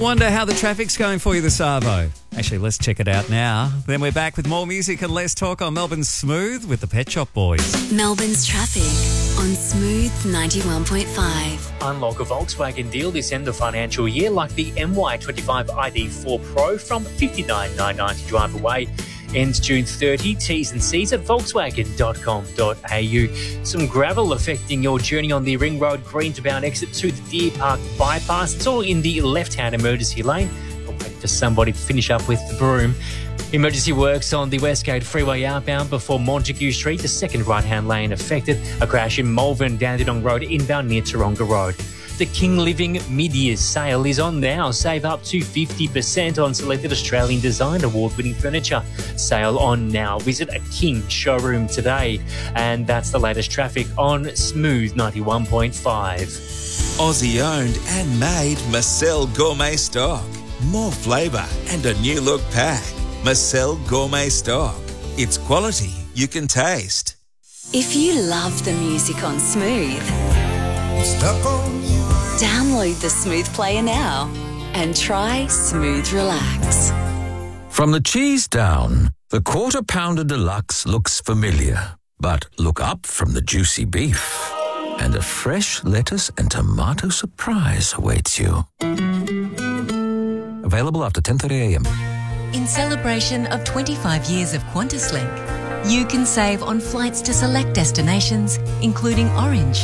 Wonder how the traffic's going for you this arvo. Actually, let's check it out now. Then we're back with more music and less talk on Melbourne's Smooth with the Pet Shop Boys. Melbourne's traffic on Smooth 91.5. Unlock a Volkswagen deal this end of financial year like the MY25 ID4 Pro from $59,990 drive away. Ends June 30. T's and C's at volkswagen.com.au. Some gravel affecting your journey on the Ring Road Green-to-Bound exit to the Deer Park bypass. It's all in the left-hand emergency lane. We'll wait for somebody to finish up with the broom. Emergency works on the Westgate Freeway outbound before Montague Street. The second right-hand lane affected. A crash in Malvern, Dandenong Road inbound near Taronga Road. The King Living mid-year sale is on now. Save up to 50% on selected Australian design award-winning furniture. Sale on now. Visit a King showroom today. And that's the latest traffic on Smooth 91.5. Aussie owned and made Marcel Gourmet Stock. More flavour and a new look pack. Marcel Gourmet Stock. It's quality you can taste. If you love the music on Smooth, download the Smooth Player now and try Smooth Relax. From the cheese down, the Quarter Pounder Deluxe looks familiar. But look up from the juicy beef, and a fresh lettuce and tomato surprise awaits you. Available after 10:30am. In celebration of 25 years of QantasLink, you can save on flights to select destinations, including Orange,